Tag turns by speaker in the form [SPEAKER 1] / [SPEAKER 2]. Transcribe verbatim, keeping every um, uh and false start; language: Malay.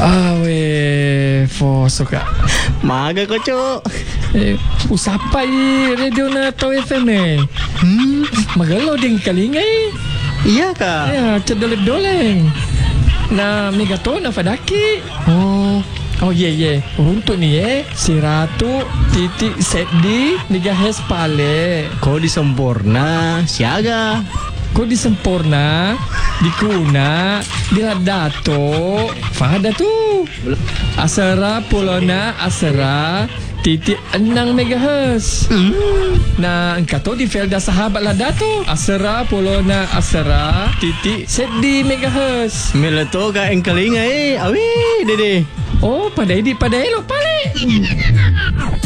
[SPEAKER 1] Awe, foso ka.
[SPEAKER 2] Maga ko, Cuk.
[SPEAKER 1] Eh, usapay radio na to F M eh.
[SPEAKER 2] Hmm?
[SPEAKER 1] Magalaw din kalingay.
[SPEAKER 2] Iya ka?
[SPEAKER 1] Ya, cedolek-doleng. Na migato na fadaki.
[SPEAKER 2] Oh.
[SPEAKER 1] Oh ye yeah, ye. Yeah. Untuk ni eh si Ratu titik seddi megahertz pale.
[SPEAKER 2] Ko di sempurna siaga.
[SPEAKER 1] Ko di sempurna, di kuna, di ladato. Fahada tu. Asara pulona asara titik enam megahertz.
[SPEAKER 2] Hmm.
[SPEAKER 1] Na engkau di Felda sahabat ladato. Asara pulona asara titik seddi megahertz.
[SPEAKER 2] Meleto ka engkalinga eh. Awi, dede.
[SPEAKER 1] Oh, pada ini pada elok pale.